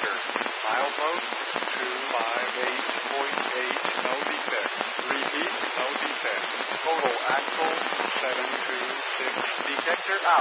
detector. Milepost 258.8, no defect. Repeat, no defect. Total axle 726. Detector out.